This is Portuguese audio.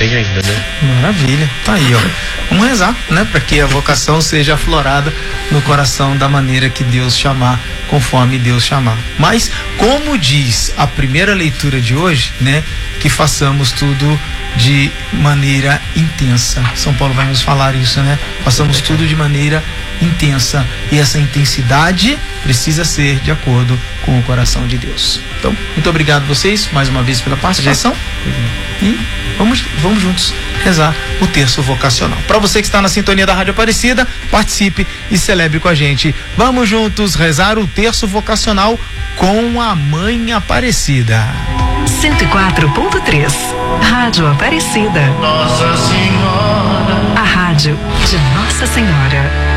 tem ainda, né? Maravilha, tá aí, ó. Vamos rezar, né? Para que a vocação seja aflorada no coração da maneira que Deus chamar, conforme Deus chamar. Mas, como diz a primeira leitura de hoje, né? Que façamos tudo de maneira intensa. São Paulo vai nos falar isso, né? Façamos tudo de maneira intensa. E essa intensidade precisa ser de acordo com o coração de Deus. Então, muito obrigado vocês, mais uma vez, pela participação. E vamos juntos rezar o terço vocacional. Para você que está na sintonia da Rádio Aparecida, participe e celebre com a gente. Vamos juntos rezar o terço vocacional com a Mãe Aparecida. 104.3 Rádio Aparecida. Nossa Senhora. A rádio de Nossa Senhora.